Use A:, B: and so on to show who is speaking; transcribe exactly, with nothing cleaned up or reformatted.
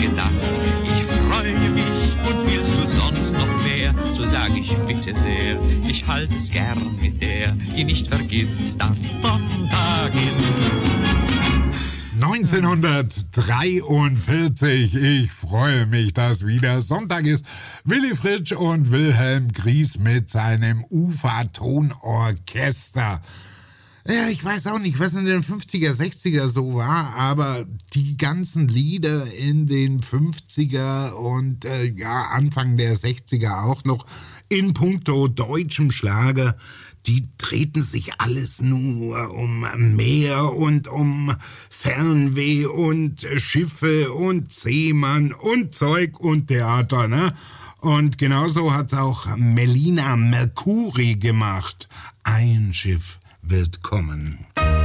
A: gedacht. Ich freue mich und willst du sonst noch mehr, so sag ich bitte sehr, ich halte es gern mit der, die nicht vergisst, dass Sonntag ist.
B: neunzehnhundertdreiundvierzig, ich freue mich, dass wieder Sonntag ist. Willy Fritsch und Wilhelm Gries mit seinem Ufertonorchester. Ja, ich weiß auch nicht, was in den fünfziger, sechziger so war, aber die ganzen Lieder in den fünfziger und äh, ja, Anfang der sechziger auch noch in puncto deutschem Schlager, die drehten sich alles nur um Meer und um Fernweh und Schiffe und Seemann und Zeug und Theater, ne? Und genauso hat's auch Melina Mercouri gemacht. Ein Schiff wird kommen.